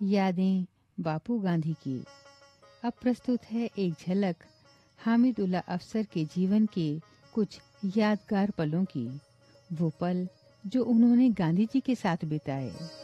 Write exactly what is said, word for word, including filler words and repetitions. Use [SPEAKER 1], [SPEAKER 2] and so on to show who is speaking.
[SPEAKER 1] यादें बापू गांधी की। अब प्रस्तुत है एक झलक हामिद उल्लाह अफसर के जीवन के कुछ यादगार पलों की, वो पल जो उन्होंने गांधी जी के साथ बिताए।